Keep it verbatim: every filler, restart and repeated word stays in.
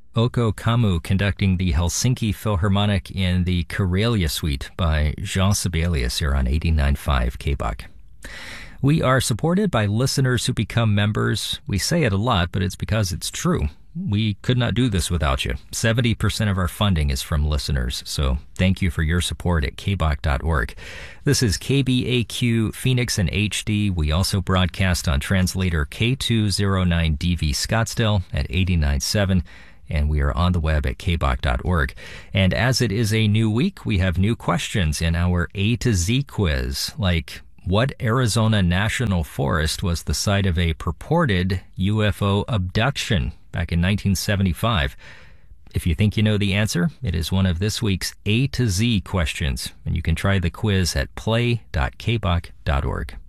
Oko Kamu conducting the Helsinki Philharmonic in the Karelia Suite by Jean Sibelius here on eighty-nine point five K B O C. We are supported by listeners who become members. We say it a lot, but it's because it's true. We could not do this without you. seventy percent of our funding is from listeners, so thank you for your support at k b o c dot org. This is K B A Q Phoenix and H D. We also broadcast on translator K two oh nine D V Scottsdale at eighty-nine point seven, and we are on the web at k b o c dot org. And as it is a new week, we have new questions in our A to Z quiz, like what Arizona National Forest was the site of a purported U F O abduction back in nineteen seventy-five? If you think you know the answer, it is one of this week's A to Z questions, and you can try the quiz at play dot k b o c dot org.